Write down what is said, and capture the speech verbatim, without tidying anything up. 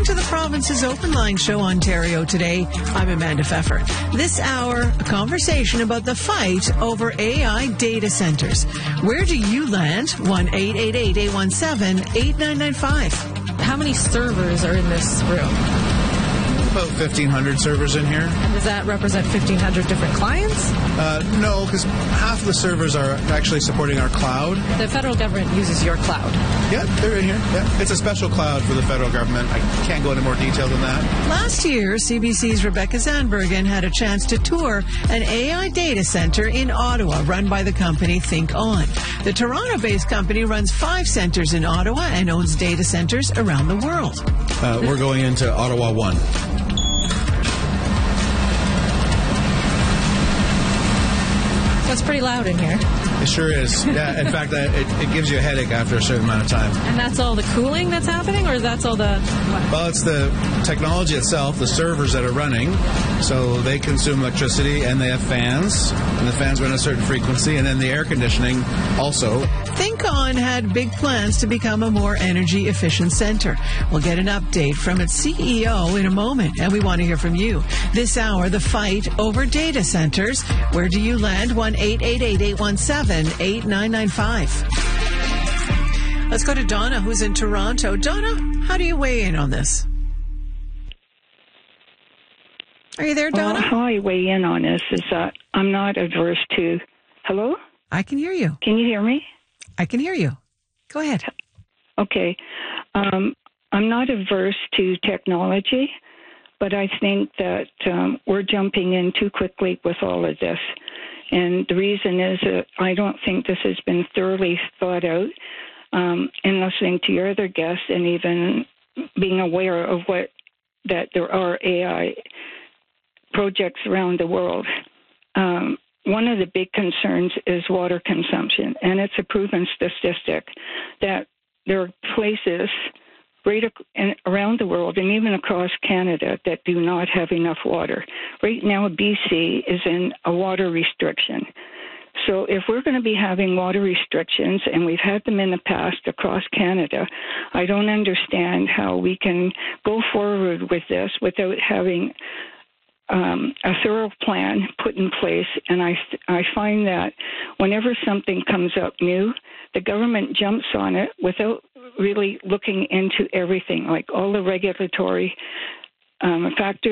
to the province's Open Line Show, Ontario Today. I'm Amanda Pfeffer. This hour, a conversation about the fight over A I data centers. Where do you land? one eight eight eight, eight one seven, eight nine nine five. How many servers are in this room? About fifteen hundred servers in here. And does that represent fifteen hundred different clients? Uh, no, because half of the servers are actually supporting our cloud. The federal government uses your cloud. Yeah, they're in here. Yeah. It's a special cloud for the federal government. I can't go into more detail than that. Last year, C B C's Rebecca Zandbergen had a chance to tour an A I data center in Ottawa run by the company ThinkOn. The Toronto-based company runs five centers in Ottawa and owns data centers around the world. Uh, we're going into Ottawa one. It's pretty loud in here. It sure is. Yeah, in fact, it, it gives you a headache after a certain amount of time. And that's all the cooling that's happening, or that's all the... What? Well, it's the technology itself, the servers that are running. So they consume electricity, and they have fans, and the fans run a certain frequency, and then the air conditioning also. ThinkOn had big plans to become a more energy-efficient center. We'll get an update from its C E O in a moment, and we want to hear from you. This hour, the fight over data centers. Where do you land? one eight eight eight, eight one seven, eight nine nine five. Let's go to Donna, who's in Toronto. Donna, how do you weigh in on this? Are you there, Donna? Well, how I weigh in on this is that I'm not adverse to... Hello? I can hear you. Can you hear me? I can hear you. Go ahead. Okay. Um, I'm not averse to technology, but I think that um, we're jumping in too quickly with all of this. And the reason is that I don't think this has been thoroughly thought out. Um, in listening to your other guests and even being aware of what that there are A I projects around the world, um, one of the big concerns is water consumption, and it's a proven statistic that there are places right ac- around the world and even across Canada that do not have enough water. Right now, B C is in a water restriction. So if we're going to be having water restrictions, and we've had them in the past across Canada, I don't understand how we can go forward with this without having um, a thorough plan put in place. And I, I find that whenever something comes up new, the government jumps on it without really looking into everything, like all the regulatory um, factors